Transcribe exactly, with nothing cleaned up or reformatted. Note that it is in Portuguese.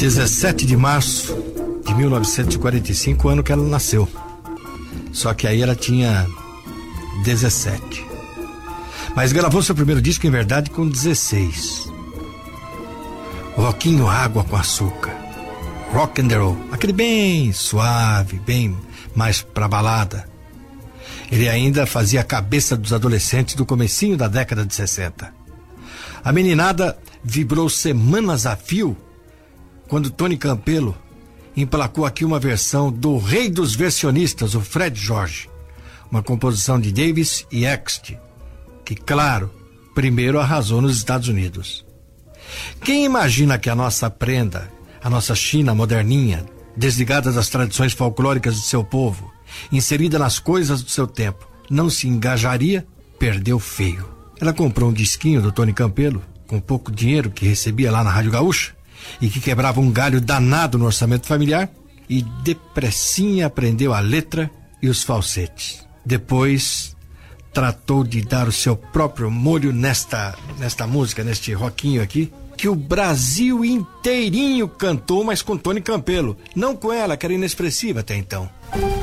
dezessete de março de mil novecentos e quarenta e cinco, ano que ela nasceu. Só que aí ela tinha dezessete. Mas gravou seu primeiro disco, em verdade, com dezesseis. Rockinho Água com Açúcar. Rock and roll. Aquele bem suave, bem mais pra balada. Ele ainda fazia a cabeça dos adolescentes do comecinho da década de sessenta. A meninada vibrou semanas a fio quando Tony Campelo emplacou aqui uma versão do rei dos versionistas, o Fred George. Uma composição de Davis e Ext, que, claro, primeiro arrasou nos Estados Unidos. Quem imagina que a nossa prenda, a nossa China moderninha, desligada das tradições folclóricas do seu povo, inserida nas coisas do seu tempo, não se engajaria, perdeu feio. Ela comprou um disquinho do Tony Campelo, com pouco dinheiro que recebia lá na Rádio Gaúcha, e que quebrava um galho danado no orçamento familiar, e depressinha aprendeu a letra e os falsetes. Depois tratou de dar o seu próprio molho nesta, nesta música, neste rockinho aqui, que o Brasil inteirinho cantou, mas com Tony Campelo, não com ela, que era inexpressiva até então.